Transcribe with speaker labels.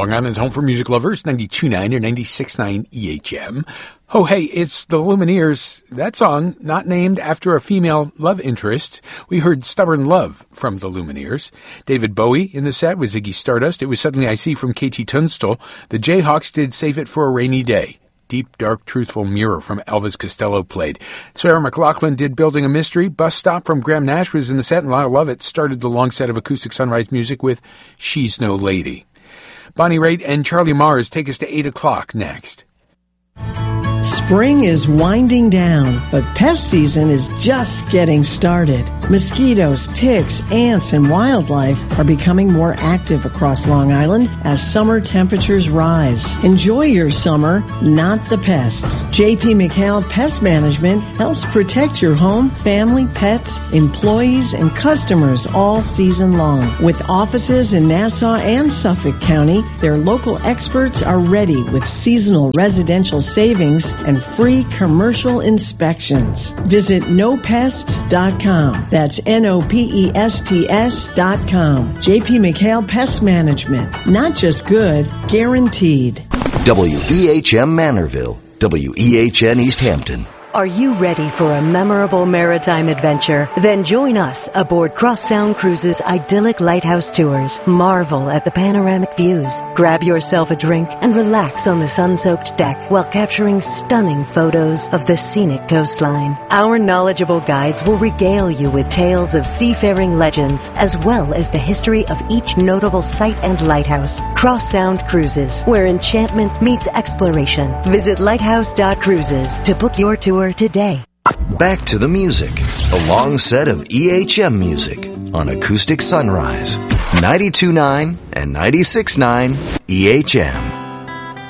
Speaker 1: Long Island's home for music lovers, 92.9 or 96.9 EHM. Oh, hey, it's the Lumineers. That song, not named after a female love interest. We heard Stubborn Love from the Lumineers. David Bowie in the set with Ziggy Stardust. It was Suddenly I See from KT Tunstall. The Jayhawks did Save It for a Rainy Day. Deep, Dark, Truthful Mirror from Elvis Costello played. Sarah McLachlan did Building a Mystery. Bus Stop from Graham Nash was in the set, and Lyle Lovett started the long set of acoustic sunrise music with She's No Lady. Bonnie Raitt and Charlie Mars take us to 8 o'clock next.
Speaker 2: Spring is winding down, but pest season is just getting started. Mosquitoes, ticks, ants, and wildlife are becoming more active across Long Island as summer temperatures rise. Enjoy your summer, not the pests. J.P. McHale Pest Management helps protect your home, family, pets, employees, and customers all season long. With offices in Nassau and Suffolk County, their local experts are ready with seasonal residential savings and free commercial inspections. Visit nopests.com. That's NOPESTS.com. JP McHale Pest Management. Not just good, guaranteed.
Speaker 3: WEHM Manorville. WEHN East Hampton.
Speaker 4: Are you ready for a memorable maritime adventure? Then join us aboard Cross Sound Cruises' idyllic lighthouse tours. Marvel at the panoramic views. Grab yourself a drink and relax on the sun-soaked deck while capturing stunning photos of the scenic coastline. Our knowledgeable guides will regale you with tales of seafaring legends as well as the history of each notable site and lighthouse. Cross Sound Cruises, where enchantment meets exploration. Visit lighthouse.cruises to book your tour today.
Speaker 3: Back to the music. A long set of EHM music on Acoustic Sunrise. 92.9 and 96.9 EHM.